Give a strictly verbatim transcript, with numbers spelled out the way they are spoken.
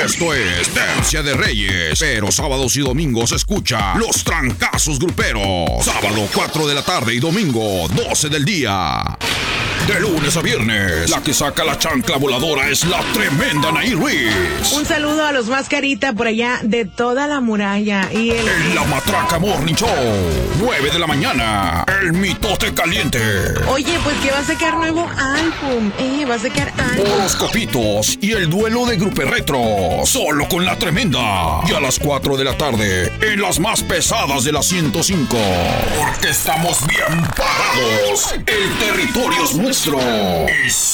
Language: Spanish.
Esto es Tercia de Reyes, pero sábados y domingos escucha Los Trancazos Gruperos. Sábado cuatro de la tarde y domingo doce del día. De lunes a viernes, la que saca la chancla voladora es la tremenda Anaí Ruiz. Un saludo a los mascarita por allá de toda la muralla. Y el... En la Matraca Morning Show, nueve de la mañana, el mitote caliente. Oye, pues que va a sacar nuevo álbum, eh, va a sacar álbum. Horoscopitos y el duelo de Grupo Retro, solo con la tremenda. Y a las cuatro de la tarde, en las más pesadas de la ciento cinco. Porque estamos bien parados. El territorio es nuestro. Y